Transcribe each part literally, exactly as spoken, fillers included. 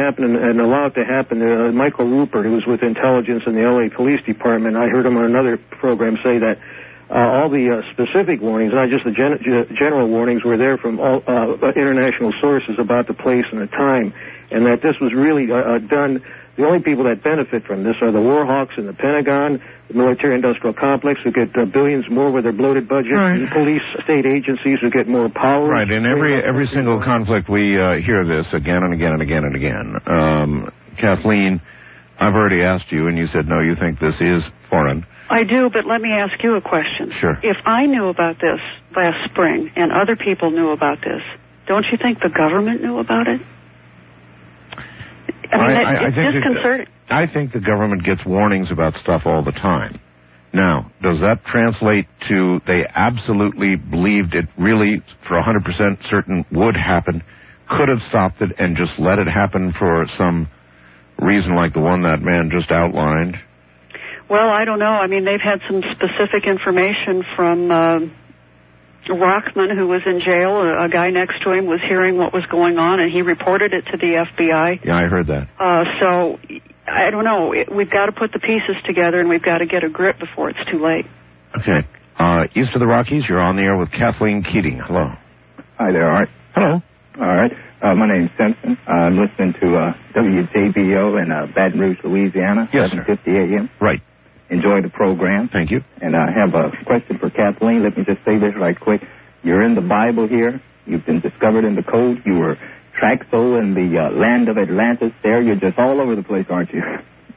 happen and, and allow it to happen. Uh, Michael Rupert, who was with intelligence in the L A Police Department, I heard him on another program say that uh, all the uh, specific warnings, not just the gen- g- general warnings, were there from all uh, international sources about the place and the time, and that this was really uh, uh, done. The only people that benefit from this are the war hawks in the Pentagon, the military-industrial complex, who get uh, billions more with their bloated budget, right. and police state agencies who get more power. Right, in every every single conflict we uh, hear this again and again and again and again. Um, Kathleen, I've already asked you, and you said, no, you think this is foreign. I do, but let me ask you a question. Sure. If I knew about this last spring and other people knew about this, don't you think the government knew about it? I mean, I, I, it's I think disconcerting. The, I think the government gets warnings about stuff all the time. Now, does that translate to they absolutely believed it really, for one hundred percent certain, would happen, could have stopped it, and just let it happen for some reason like the one that man just outlined? Well, I don't know. I mean, they've had some specific information from uh, Rockman, who was in jail. A, a guy next to him was hearing what was going on, and he reported it to the F B I. Yeah, I heard that. Uh, so, I don't know. It, we've got to put the pieces together, and we've got to get a grip before it's too late. Okay. Uh, east of the Rockies, you're on the air with Kathleen Keating. Hello. Hi there, Art. Hello. All right. Uh, my name's Simpson. I'm listening to uh, W J B O in uh, Baton Rouge, Louisiana. Yes, seven fifty a.m. Right. Enjoy the program. Thank you. And I have a question for Kathleen. Let me just say this right quick. You're in the Bible here. You've been discovered in the code. You were Traxo in the uh, land of Atlantis there. You're just all over the place, aren't you?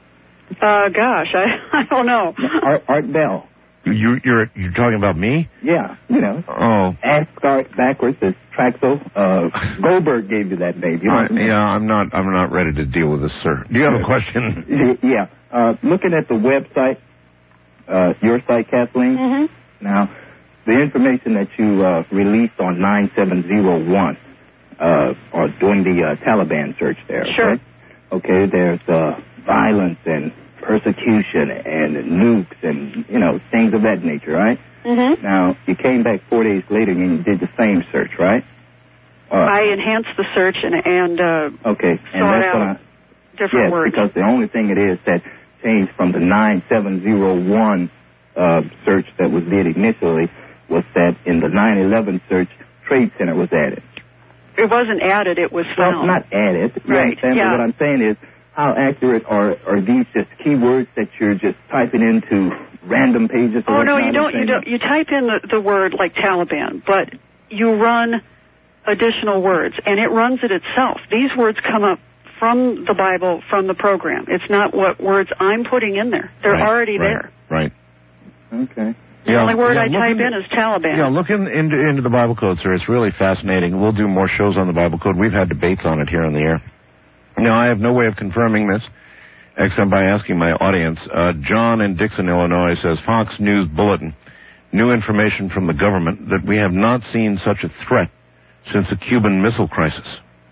Uh, gosh, I, I don't know. Art, Art Bell. You, you're you're talking about me? Yeah, you know. Oh. Asgard backwards is Traxo. Uh, Goldberg gave you that name. You know uh, yeah, I'm not I'm not ready to deal with this, sir. Do you have a question? Yeah. Uh, looking at the website, uh, your site, Kathleen. Mm-hmm. Now, the information that you uh, released on nine seven zero one, uh, or doing the uh, Taliban search there. Sure. Okay, okay there's uh, violence and persecution and nukes and, you know, things of that nature, right? Mm-hmm. Now, you came back four days later and you did the same search, right? Uh, I enhanced the search and, and uh, okay. and sought that's out what I, different yes, words. because the only thing it is that changed from the nine seven zero one uh, search that was did initially was that in the nine eleven search, Trade Center was added. It wasn't added, it was Well, found. not added. You Right, understand? yeah. But what I'm saying is, how accurate are, are these just keywords that you're just typing into random pages? Oh, no, you don't, you don't. You type in the, the word like Taliban, but you run additional words, and it runs it itself. These words come up from the Bible, from the program. It's not what words I'm putting in there. They're Right, already right, there. Right. Okay. The Yeah, only word yeah, I look type into- in is Taliban. Yeah, look in, into, into the Bible Code, sir. It's really fascinating. We'll do more shows on the Bible Code. We've had debates on it here on the air. Now, I have no way of confirming this, except by asking my audience. Uh, John in Dixon, Illinois says, Fox News Bulletin, new information from the government that we have not seen such a threat since the Cuban Missile Crisis.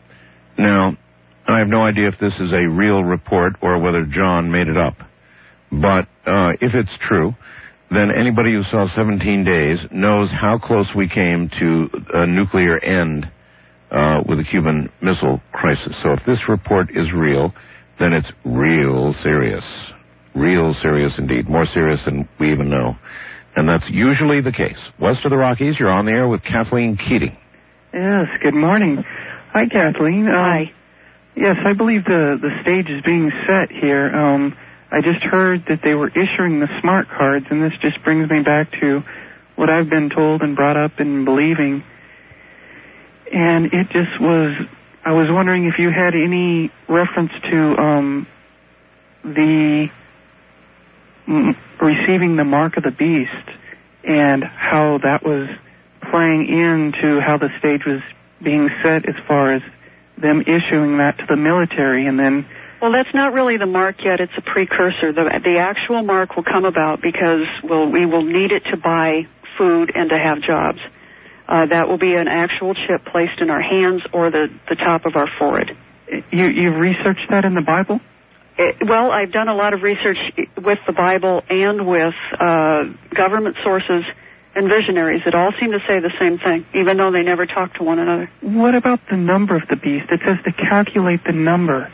Now, I have no idea if this is a real report or whether John made it up. But uh, if it's true, then anybody who saw seventeen days knows how close we came to a nuclear end uh, with the Cuban Missile Crisis. So if this report is real, then it's real serious. Real serious indeed. More serious than we even know. And that's usually the case. West of the Rockies, you're on the air with Kathleen Keating. Yes, good morning. Hi, Kathleen. Um, Hi. Yes, I believe the, the stage is being set here. Um, I just heard that they were issuing the smart cards, and this just brings me back to what I've been told and brought up and believing. And it just was, I was wondering if you had any reference to um, the m- receiving the mark of the beast and how that was playing into how the stage was being set as far as them issuing that to the military and then... Well, that's not really the mark yet. It's a precursor. The, the actual mark will come about because we'll, we will need it to buy food and to have jobs. Uh, that will be an actual chip placed in our hands or the, the top of our forehead. You, you've researched that in the Bible? It, well, I've done a lot of research with the Bible and with uh, government sources and visionaries that all seem to say the same thing, even though they never talk to one another. What about the number of the beast? It says to calculate the number.